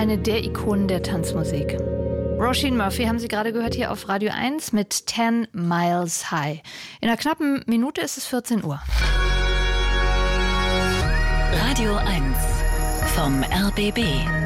eine der Ikonen der Tanzmusik. Roisin Murphy haben Sie gerade gehört hier auf Radio 1 mit 10 Miles High. In einer knappen Minute ist es 14 Uhr. Radio 1 vom RBB.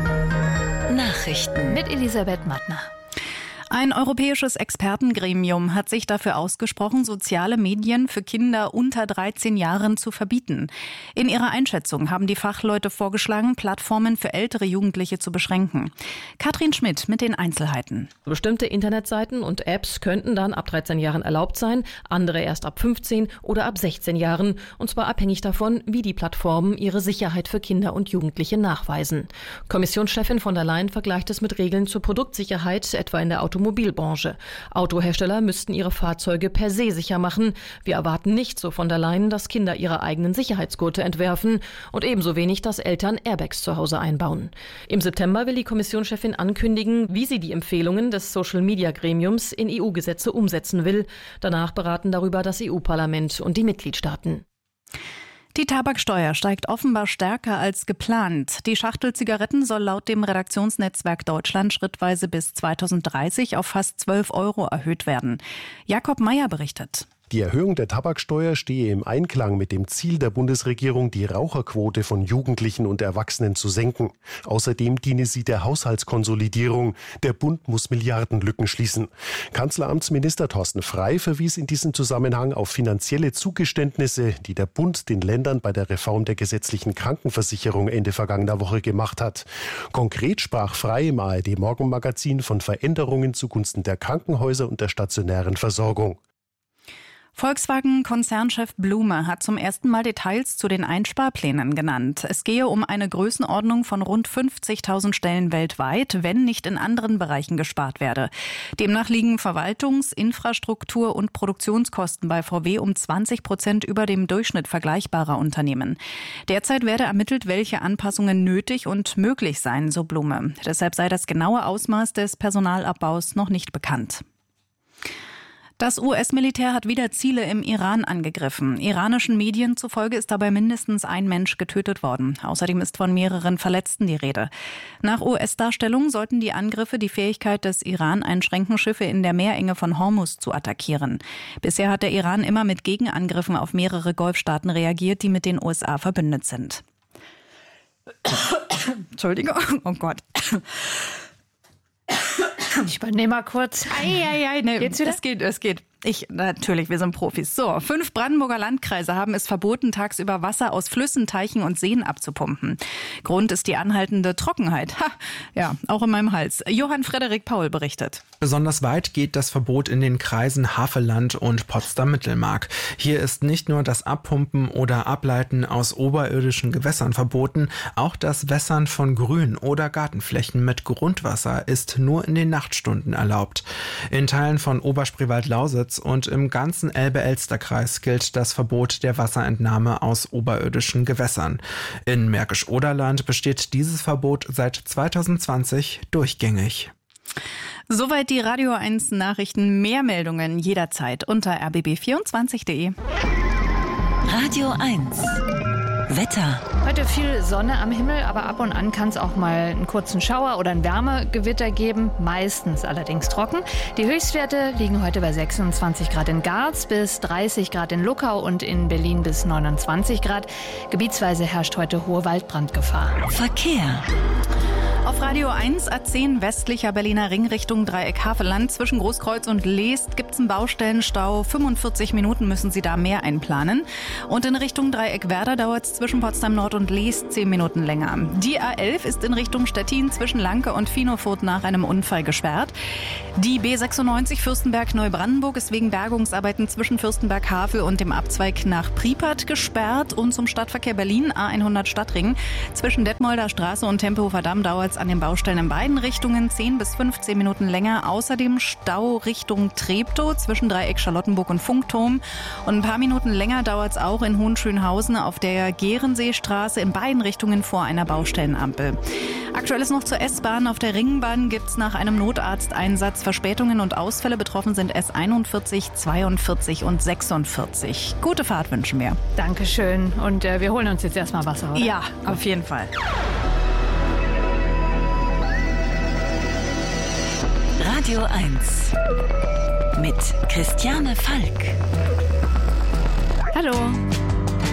Nachrichten Mit Elisabeth Mattner. Ein europäisches Expertengremium hat sich dafür ausgesprochen, soziale Medien für Kinder unter 13 Jahren zu verbieten. In ihrer Einschätzung haben die Fachleute vorgeschlagen, Plattformen für ältere Jugendliche zu beschränken. Katrin Schmidt mit den Einzelheiten. Bestimmte Internetseiten und Apps könnten dann ab 13 Jahren erlaubt sein, andere erst ab 15 oder ab 16 Jahren. Und zwar abhängig davon, wie die Plattformen ihre Sicherheit für Kinder und Jugendliche nachweisen. Kommissionschefin von der Leyen vergleicht es mit Regeln zur Produktsicherheit, etwa in der Automobilbranche. Autohersteller müssten ihre Fahrzeuge per se sicher machen. Wir erwarten nicht, so von der Leyen, dass Kinder ihre eigenen Sicherheitsgurte entwerfen und ebenso wenig, dass Eltern Airbags zu Hause einbauen. Im September will die Kommissionschefin ankündigen, wie sie die Empfehlungen des Social-Media-Gremiums in EU-Gesetze umsetzen will. Danach beraten darüber das EU-Parlament und die Mitgliedstaaten. Die Tabaksteuer steigt offenbar stärker als geplant. Die Schachtel Zigaretten soll laut dem Redaktionsnetzwerk Deutschland schrittweise bis 2030 auf fast 12 € erhöht werden. Jakob Meyer berichtet. Die Erhöhung der Tabaksteuer stehe im Einklang mit dem Ziel der Bundesregierung, die Raucherquote von Jugendlichen und Erwachsenen zu senken. Außerdem diene sie der Haushaltskonsolidierung. Der Bund muss Milliardenlücken schließen. Kanzleramtsminister Thorsten Frey verwies in diesem Zusammenhang auf finanzielle Zugeständnisse, die der Bund den Ländern bei der Reform der gesetzlichen Krankenversicherung Ende vergangener Woche gemacht hat. Konkret sprach Frey im ARD-Morgenmagazin von Veränderungen zugunsten der Krankenhäuser und der stationären Versorgung. Volkswagen-Konzernchef Blume hat zum ersten Mal Details zu den Einsparplänen genannt. Es gehe um eine Größenordnung von rund 50.000 Stellen weltweit, wenn nicht in anderen Bereichen gespart werde. Demnach liegen Verwaltungs-, Infrastruktur- und Produktionskosten bei VW um 20% über dem Durchschnitt vergleichbarer Unternehmen. Derzeit werde ermittelt, welche Anpassungen nötig und möglich seien, so Blume. Deshalb sei das genaue Ausmaß des Personalabbaus noch nicht bekannt. Das US-Militär hat wieder Ziele im Iran angegriffen. Iranischen Medien zufolge ist dabei mindestens ein Mensch getötet worden. Außerdem ist von mehreren Verletzten die Rede. Nach US-Darstellung sollten die Angriffe die Fähigkeit des Iran einschränken, Schiffe in der Meerenge von Hormuz zu attackieren. Bisher hat der Iran immer mit Gegenangriffen auf mehrere Golfstaaten reagiert, die mit den USA verbündet sind. Entschuldigung, oh Gott. Ich übernehme mal kurz. Nee, Geht's wieder? Es geht. Natürlich, wir sind Profis. So, 5 Brandenburger Landkreise haben es verboten, tagsüber Wasser aus Flüssen, Teichen und Seen abzupumpen. Grund ist die anhaltende Trockenheit. Ja, auch in meinem Hals. Johann Frederik Paul berichtet. Besonders weit geht das Verbot in den Kreisen Havelland und Potsdam-Mittelmark. Hier ist nicht nur das Abpumpen oder Ableiten aus oberirdischen Gewässern verboten, auch das Wässern von Grün- oder Gartenflächen mit Grundwasser ist nur in den Nachtstunden erlaubt. In Teilen von Oberspreewald-Lausitz und im ganzen Elbe-Elster-Kreis gilt das Verbot der Wasserentnahme aus oberirdischen Gewässern. In Märkisch-Oderland besteht dieses Verbot seit 2020 durchgängig. Soweit die Radio 1 Nachrichten. Mehr Meldungen jederzeit unter rbb24.de. Radio 1 Wetter. Heute viel Sonne am Himmel, aber ab und an kann es auch mal einen kurzen Schauer oder ein Wärmegewitter geben, meistens allerdings trocken. Die Höchstwerte liegen heute bei 26 Grad in Garz, bis 30 Grad in Luckau und in Berlin bis 29 Grad. Gebietsweise herrscht heute hohe Waldbrandgefahr. Verkehr. Auf Radio 1 A10 westlicher Berliner Ring Richtung Dreieck Havelland zwischen Großkreuz und Leest gibt es einen Baustellenstau. 45 Minuten müssen Sie da mehr einplanen. Und in Richtung Dreieck Werder dauert es zwischen Potsdam Nord und Leest 10 Minuten länger. Die A11 ist in Richtung Stettin zwischen Lanke und Finofurt nach einem Unfall gesperrt. Die B96 Fürstenberg-Neubrandenburg ist wegen Bergungsarbeiten zwischen Fürstenberg-Havel und dem Abzweig nach Priepert gesperrt. Und zum Stadtverkehr Berlin A100 Stadtring zwischen Detmolder Straße und Tempelhofer Damm dauert es an den Baustellen in beiden Richtungen 10 bis 15 Minuten länger. Außerdem Stau Richtung Treptow zwischen Dreieck Charlottenburg und Funkturm. Und ein paar Minuten länger dauert es auch in Hohenschönhausen auf der Gerenseestraße in beiden Richtungen vor einer Baustellenampel. Aktuell ist noch zur S-Bahn. Auf der Ringbahn gibt es nach einem Notarzteinsatz Verspätungen und Ausfälle. Betroffen sind S41, 42 und 46. Gute Fahrt wünschen wir. Dankeschön. Und wir holen uns jetzt erstmal Wasser, oder? Ja, auf jeden Fall. Radio 1 mit Christiane Falk. Hallo.